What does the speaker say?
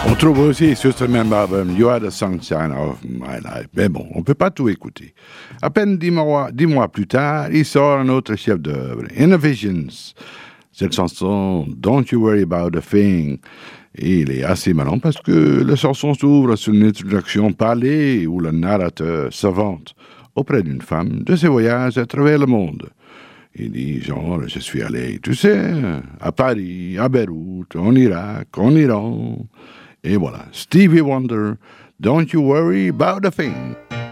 On trouve aussi sur ce même album You Are the Sunshine of My Life. Mais bon, on ne peut pas tout écouter. À peine 10 mois plus tard, il sort un autre chef-d'œuvre, Innovations. Cette chanson, Don't You Worry About a Thing. Et il est assez marrant parce que la chanson s'ouvre sur une introduction parlée où le narrateur se vante auprès d'une femme de ses voyages à travers le monde. Il dit, genre, je suis allé, tu sais, à Paris, à Beyrouth, en Irak, en Iran. Et voilà, Stevie Wonder, Don't You Worry About a Thing.